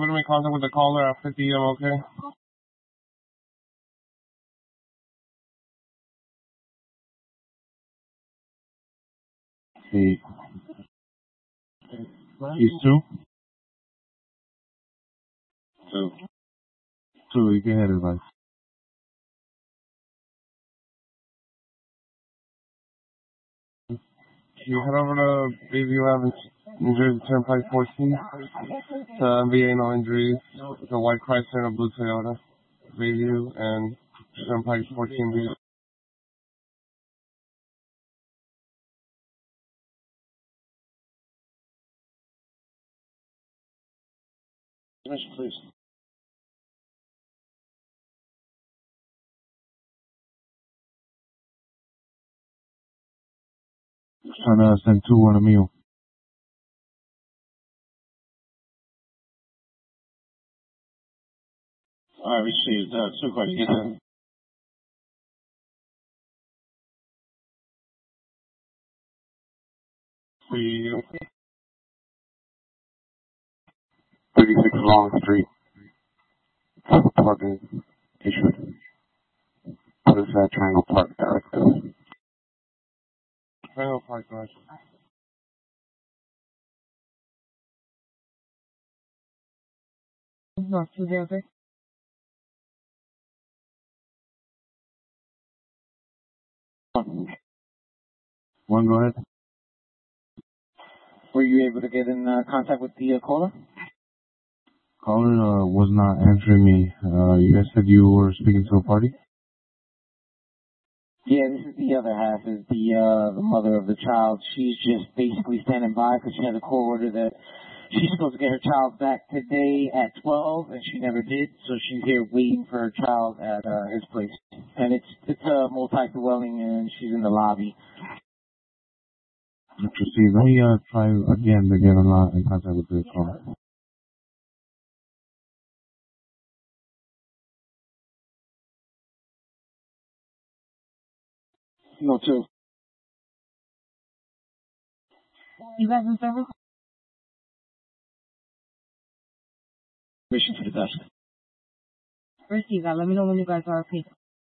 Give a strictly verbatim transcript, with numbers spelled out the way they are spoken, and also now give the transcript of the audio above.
We're gonna make contact with the caller at fifty A M, okay? Hey. He's two? Two. Two, you can head advice. You head over to Bayview Avenue, New Jersey Turnpike fourteen, to M V A No Injuries, the white Chrysler and a blue Toyota, Bayview and Turnpike fourteen B. Permission, please. Trying to send two on a meal. I received uh, two questions. For you. thirty-six Long Street. Parking issued. What is that Triangle Park directive? Triangle Park directive. Not too there. One, go ahead. Were you able to get in uh, contact with the uh, caller? Caller uh, was not answering me. Uh, you guys said you were speaking to a party? Yeah, this is the other half, is the uh, the mother of the child. She's just basically standing by because she has a court order that she's supposed to get her child back today at twelve, and she never did, so she's here waiting for her child at uh, his place. And it's it's a multi-dwelling, and she's in the lobby. Interesting. Let me uh, try again to get in, uh, in contact with the caller. No, two. You guys in service? Mission to the desk. Receive that. Let me know when you guys are okay.